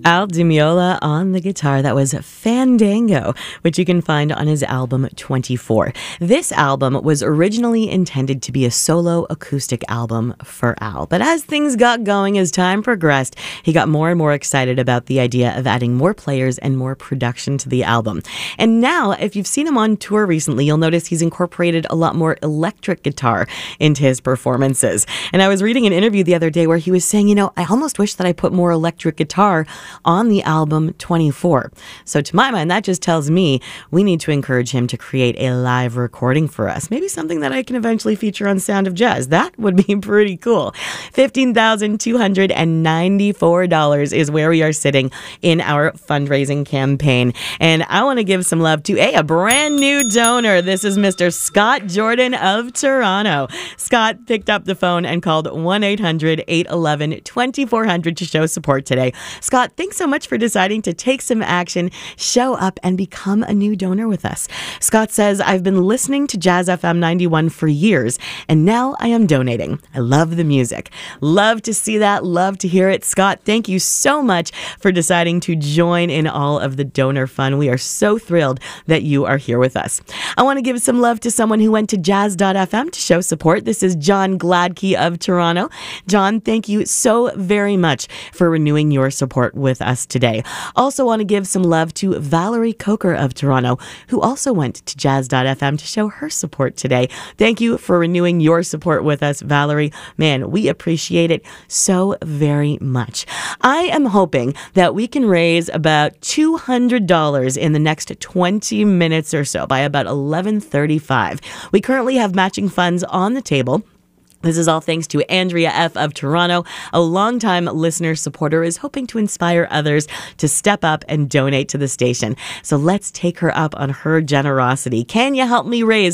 Al Di Meola on the guitar. That was Fandango, which you can find on his album 24. This album was originally intended to be a solo acoustic album for Al. But as things got going, as time progressed, he got more and more excited about the idea of adding more players and more production to the album. And now, if you've seen him on tour recently, you'll notice he's incorporated a lot more electric guitar into his performances. And I was reading an interview the other day where he was saying, I almost wish that I put more electric guitar on the album 24. So to my mind, that just tells me we need to encourage him to create a live recording for us. Maybe something that I can eventually feature on Sound of Jazz. That would be pretty cool. $15,294 is where we are sitting in our fundraising campaign. And I want to give some love to a brand new donor. This is Mr. Scott Jordan of Toronto. Scott picked up the phone and called 1-800-811-2400 to show support today. Scott, thanks so much for deciding to take some action, show up, and become a new donor with us. Scott says, I've been listening to Jazz FM 91 for years, and now I am donating. I love the music. Love to see that. Love to hear it. Scott, thank you so much for deciding to join in all of the donor fun. We are so thrilled that you are here with us. I want to give some love to someone who went to jazz.fm to show support. This is John Gladkey of Toronto. John, thank you so very much for renewing your support with us today. Also want to give some love to Valerie Coker of Toronto, who also went to jazz.fm to show her support today. Thank you for renewing your support with us, Valerie. Man, we appreciate it so very much. I am hoping that we can raise about $200 in the next 20 minutes or so by about 11:35. We currently have matching funds on the table. This is all thanks to Andrea F. of Toronto. A longtime listener supporter is hoping to inspire others to step up and donate to the station. So let's take her up on her generosity. Can you help me raise